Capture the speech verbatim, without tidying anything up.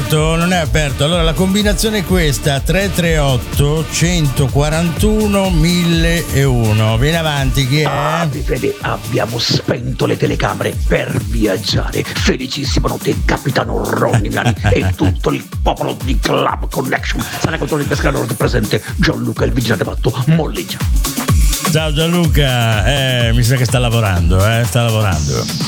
aperto, non è aperto. Allora la combinazione è questa: tre tre otto centoquarantuno milleuno. Vieni avanti, chi è? Ah, Fede, abbiamo spento le telecamere per viaggiare. Felicissimo notte, capitano Ronnigan e tutto il popolo di Club Connection. Sale controllo di Pescara Nord presente, Gianluca il vigilante fatto, molleggia. Ciao Gianluca, eh, mi sa che sta lavorando, eh, sta lavorando.